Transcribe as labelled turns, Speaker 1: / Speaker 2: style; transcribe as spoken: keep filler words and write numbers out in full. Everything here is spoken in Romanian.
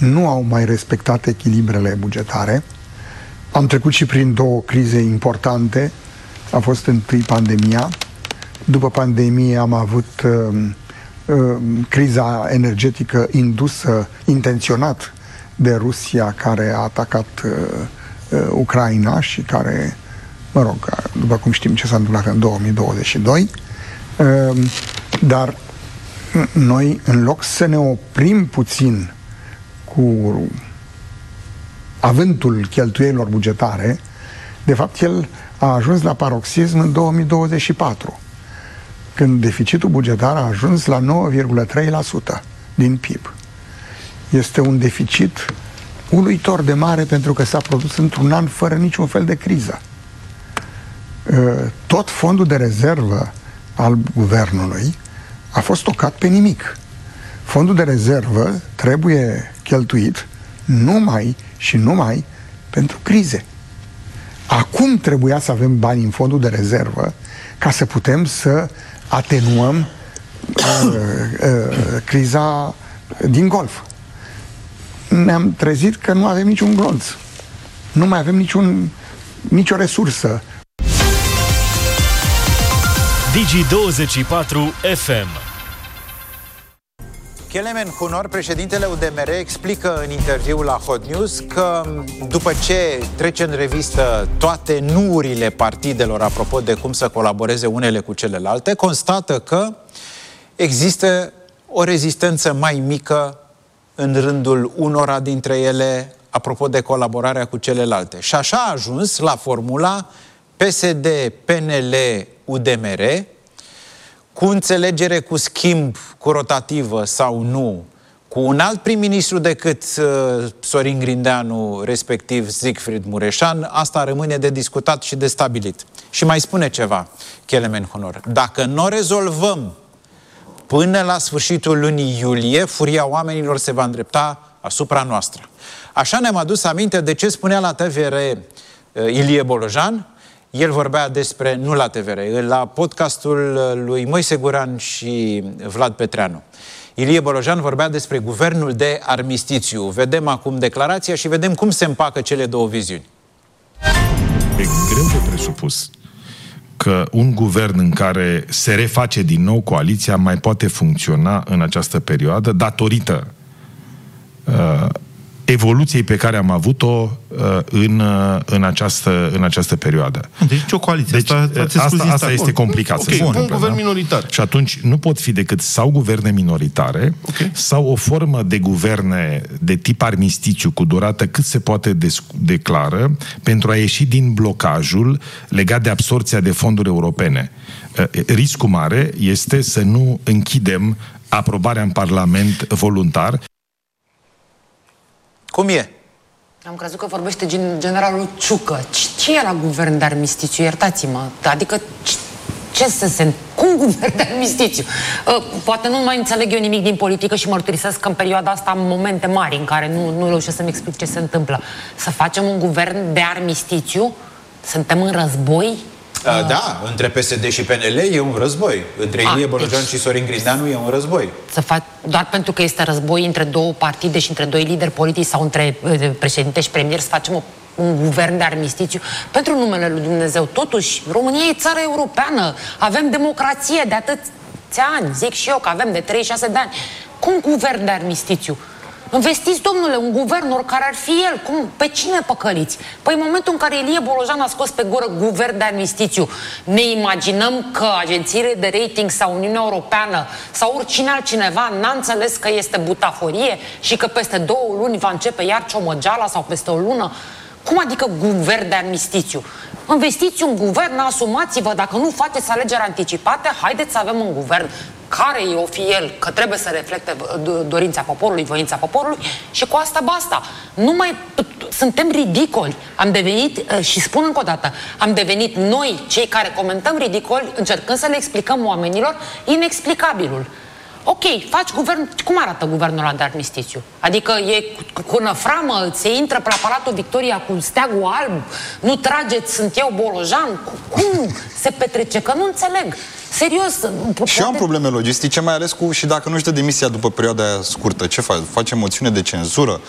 Speaker 1: nu au mai respectat echilibrele bugetare. Am trecut și prin două crize importante. A fost întâi pandemia. După pandemie am avut uh, uh, criza energetică indusă intenționat de Rusia, care a atacat uh, uh, Ucraina și care, mă rog, după cum știm ce s-a întâmplat în două mii douăzeci și doi. Uh, dar noi, în loc să ne oprim puțin cu avântul cheltuielilor bugetare, de fapt el a ajuns la paroxism în două mii douăzeci și patru, când deficitul bugetar a ajuns la nouă virgulă trei la sută din P I B. Este un deficit uluitor de mare, pentru că s-a produs într-un an fără niciun fel de criză. Tot fondul de rezervă al guvernului a fost tocat pe nimic. Fondul de rezervă trebuie cheltuit numai și numai pentru crize. Acum trebuia să avem bani în fondul de rezervă ca să putem să atenuăm uh, uh, criza din Golf. Ne-am trezit că nu avem niciun glonț. Nu mai avem niciun, nicio resursă.
Speaker 2: Digi douăzeci și patru F M.
Speaker 3: Kelemen Hunor, președintele U D M R, explică în interviul la Hot News că după ce trece în revistă toate nuurile partidelor apropo de cum să colaboreze unele cu celelalte, constată că există o rezistență mai mică în rândul unora dintre ele apropo de colaborarea cu celelalte. Și așa a ajuns la formula P S D, P N L, U D M R, cu înțelegere, cu schimb, cu rotativă sau nu, cu un alt prim-ministru decât uh, Sorin Grindeanu, respectiv Siegfried Mureșan, asta rămâne de discutat și de stabilit. Și mai spune ceva, Kelemen Hunor: dacă nu o rezolvăm până la sfârșitul lunii iulie, furia oamenilor se va îndrepta asupra noastră. Așa ne-am adus aminte de ce spunea la T V R uh, Ilie Bolojan. El vorbea despre, nu la T V R, la podcastul lui Moise Guran și Vlad Petreanu. Ilie Bolojan vorbea despre guvernul de armistițiu. Vedem acum declarația și vedem cum se împacă cele două viziuni.
Speaker 4: E greu de presupus că un guvern în care se reface din nou coaliția mai poate funcționa în această perioadă datorită uh, evoluției pe care am avut-o uh, în, uh, în, această, în această perioadă.
Speaker 5: Deci o coaliție.
Speaker 4: Deci,
Speaker 5: asta
Speaker 4: asta, asta, asta este complicat
Speaker 5: okay,
Speaker 4: să spun.
Speaker 5: Un guvern minoritar.
Speaker 4: Și atunci nu pot fi decât sau guverne minoritare, okay, sau o formă de guverne de tip armistițiu cu durată cât se poate declară pentru a ieși din blocajul legat de absorția de fonduri europene. Uh, riscul mare este să nu închidem aprobarea în Parlament voluntar.
Speaker 3: Cum e?
Speaker 6: Am crezut că vorbește generalul Ciucă. Ce e la guvern de armistițiu? Iertați-mă. Adică ce să se... Cum guvern de armistițiu? Poate nu mai înțeleg eu nimic din politică și mărturisesc că în perioada asta am momente mari în care nu, nu reușesc să-mi explic ce se întâmplă. Să facem un guvern de armistițiu? Suntem în război?
Speaker 3: Uh, da, între P S D și P N L e un război. Între Ilie Bolojan deci, și Sorin Grindeanu e un război.
Speaker 6: Să fac, doar pentru că este război între două partide și între doi lideri politici sau între uh, președinte și premier, să facem o, un guvern de armistițiu? Pentru numele lui Dumnezeu, totuși, România e țară europeană, avem democrație de atâția ani, zic și eu că avem de treizeci și șase de ani. Cum guvern de armistițiu? Investiți, domnule, un guvern, oricare ar fi el. Cum? Pe cine păcăliți? Păi în momentul în care Ilie Bolojan a scos pe gură guvern de armistițiu, ne imaginăm că agențiile de rating sau Uniunea Europeană sau oricine altcineva n-a înțeles că este butaforie și că peste două luni va începe iar ciomăgeala sau peste o lună? Cum adică guvern de armistițiu? Investiți un guvern, asumați-vă, dacă nu faceți alegeri anticipate, haideți să avem un guvern care e o fi el, că trebuie să reflecte dorința poporului, voința poporului și cu asta basta. Nu mai suntem ridicoli. Am devenit, și spun încă o dată, am devenit noi, cei care comentăm ridicoli, încercând să le explicăm oamenilor inexplicabilul. Ok, faci guvern... Cum arată guvernul ăla de armistițiu? Adică e cu, cu năframă, se intră pe la Palatul Victoria cu steagul alb, nu trageți, sunt eu Bolojan? Cum se petrece? Că nu înțeleg. Serios.
Speaker 7: Și eu am probleme logistice, mai ales cu... Și dacă nu-și dă demisia după perioada aia scurtă, ce faci? Face moțiune de cenzură?